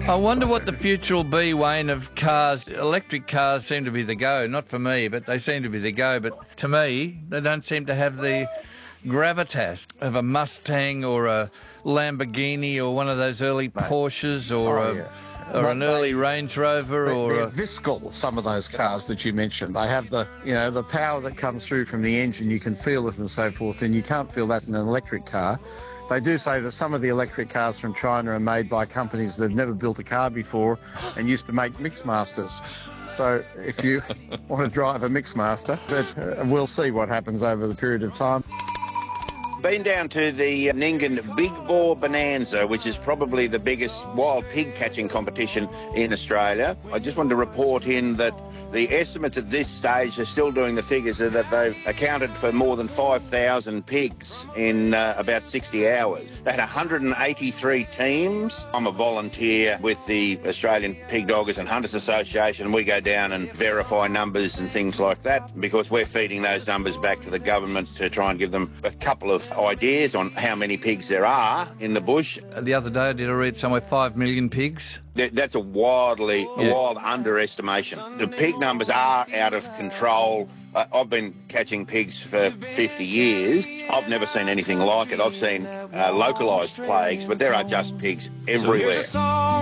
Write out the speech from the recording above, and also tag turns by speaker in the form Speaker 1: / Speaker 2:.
Speaker 1: I wonder what the future will be, Wayne, of cars. Electric cars seem to be the go. Not for me, but they seem to be the go. But to me, they don't seem to have the gravitas of a Mustang or a Lamborghini or one of those early Porsches or an early Range Rover
Speaker 2: They're visceral, some of those cars that you mentioned. They have the power that comes through from the engine. You can feel it and so forth, and you can't feel that in an electric car. They do say that some of the electric cars from China are made by companies that have never built a car before and used to make Mixmasters. So if you want to drive a Mixmaster, but we'll see what happens over the period of time.
Speaker 3: Been down to the Nyngan Big Boar Bonanza, which is probably the biggest wild pig catching competition in Australia. I just wanted to report in that the estimates at this stage, are still doing the figures, are that they've accounted for more than 5,000 pigs in about 60 hours. They had 183 teams. I'm a volunteer with the Australian Pig Doggers and Hunters Association. We go down and verify numbers and things like that because we're feeding those numbers back to the government to try and give them a couple of ideas on how many pigs there are in the bush.
Speaker 1: The other day, did I read somewhere 5 million pigs?
Speaker 3: That's a wild underestimation. The pig numbers are out of control. I've been catching pigs for 50 years. I've never seen anything like it. I've seen localised plagues, but there are just pigs everywhere.